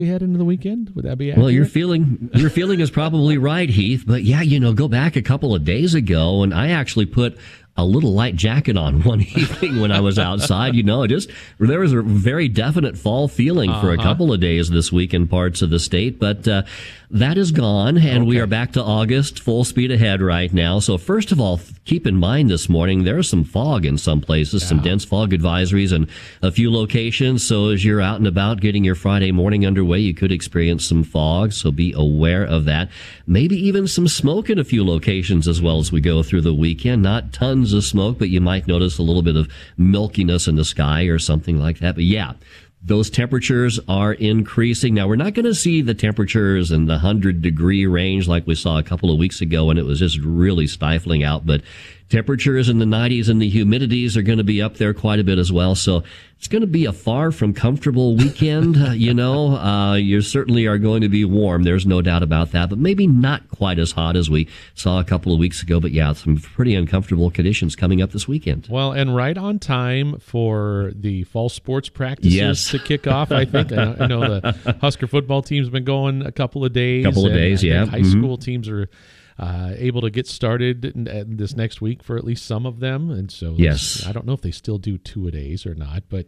we head into the weekend? Would that be accurate? Well, your feeling is probably right, Heath. But yeah, go back a couple of days ago, and I actually put a little light jacket on one evening when I was outside. There was a very definite fall feeling for a couple of days this week in parts of the state, but that is gone, and we are back to August, full speed ahead right now. So first of all, keep in mind this morning, there's some fog in some places, some dense fog advisories in a few locations. So as you're out and about getting your Friday morning underway, you could experience some fog, so be aware of that. Maybe even some smoke in a few locations as well as we go through the weekend. Not tons of smoke, but you might notice a little bit of milkiness in the sky or something like that. But yeah, those temperatures are increasing. Now, we're not going to see the temperatures in the 100-degree range like we saw a couple of weeks ago, and it was just really stifling out. But temperatures in the 90s and the humidities are going to be up there quite a bit as well. So it's going to be a far from comfortable weekend. You certainly are going to be warm. There's no doubt about that, but maybe not quite as hot as we saw a couple of weeks ago. But yeah, some pretty uncomfortable conditions coming up this weekend. Well, and right on time for the fall sports practices to kick off, I think. I know the Husker football team's been going a couple of days. Yeah. High school teams are able to get started this next week for at least some of them. And so I don't know if they still do 2-a-days or not, but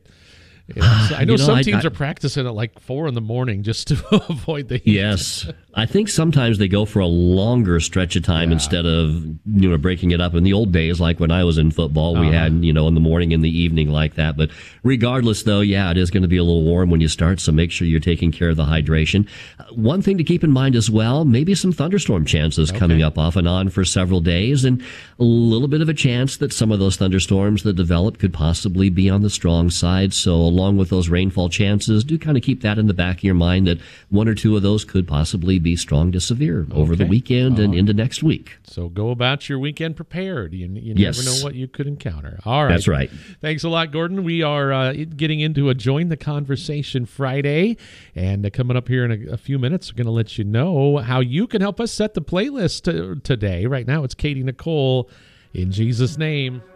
I know some teams are practicing at like 4 a.m. just to avoid the heat. Yes. I think sometimes they go for a longer stretch of time instead of, breaking it up. In the old days, like when I was in football, we had, in the morning and the evening like that. But regardless, though, it is going to be a little warm when you start, so make sure you're taking care of the hydration. One thing to keep in mind as well, maybe some thunderstorm chances coming up off and on for several days, and a little bit of a chance that some of those thunderstorms that develop could possibly be on the strong side. So along with those rainfall chances, do kind of keep that in the back of your mind that one or two of those could possibly be strong to severe over the weekend and into next week. So go about your weekend prepared. You never know what you could encounter. All right. That's right. Thanks a lot, Gordon. We are getting into a Join the Conversation Friday, and coming up here in a few minutes, we're going to let you know how you can help us set the playlist today. Right now, it's Katie Nicole, In Jesus' Name.